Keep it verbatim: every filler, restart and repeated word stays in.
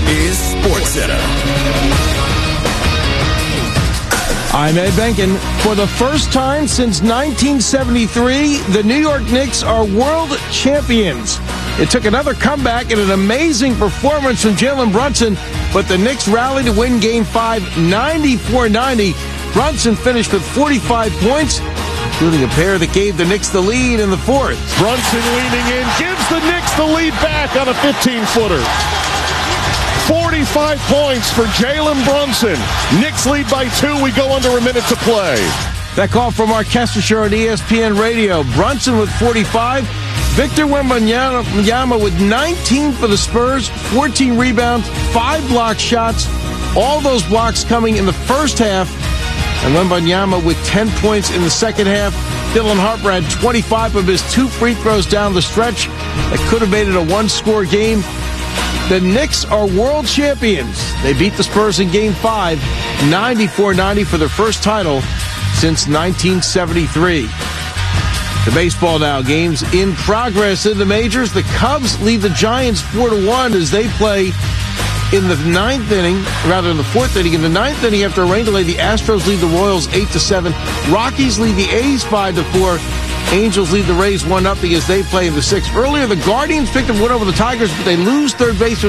is SportsCenter. I'm Ed Benkin. For the first time since nineteen seventy-three, the New York Knicks are world champions. It took another comeback and an amazing performance from Jalen Brunson, but the Knicks rallied to win Game five ninety-four ninety. Brunson finished with forty-five points, including a pair that gave the Knicks the lead in the fourth. Brunson leaning in, gives the Knicks the lead back on a fifteen-footer. forty-five points for Jalen Brunson. Knicks lead by two. We go under a minute to play. That call from Mark Kestecher on E S P N Radio. Brunson with forty-five. Victor Wembanyama with nineteen for the Spurs, fourteen rebounds, five block shots. All those blocks coming in the first half. And Wembanyama with ten points in the second half. Dylan Harper had twenty-five of his two free throws down the stretch. That could have made it a one-score game. The Knicks are world champions. They beat the Spurs in Game five, ninety-four ninety for their first title since nineteen seventy-three. The baseball now, games in progress in the majors. The Cubs lead the Giants four to one as they play in the ninth inning, rather in the fourth inning. In the ninth inning, after a rain delay, the Astros lead the Royals eight to seven. Rockies lead the A's five to four. Angels lead the Rays one nothing as they play in the sixth. Earlier, the Guardians picked up one over the Tigers, but they lose third baseman